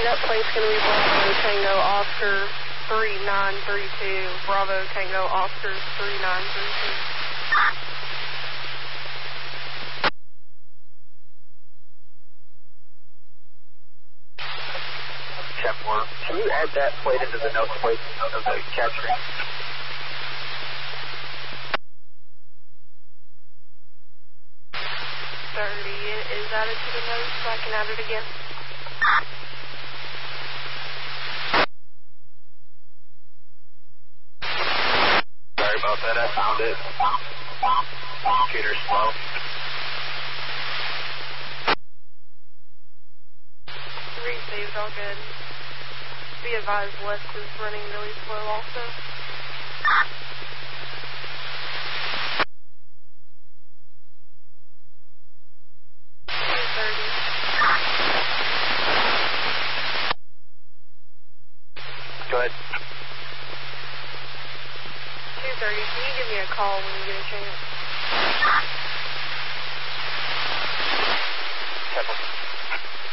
That plate's going to be Bravo Tango Oscar 3932. Bravo Tango Oscar 3932. Can you add that plate into the notes plate of the capturing? 30 is added to the notes, so I can add it again. Sorry about that, I found it. Computer's slow. Received, all good. Be advised, West is running really slow also. Go ahead. 230, can you give me a call when you get a chance?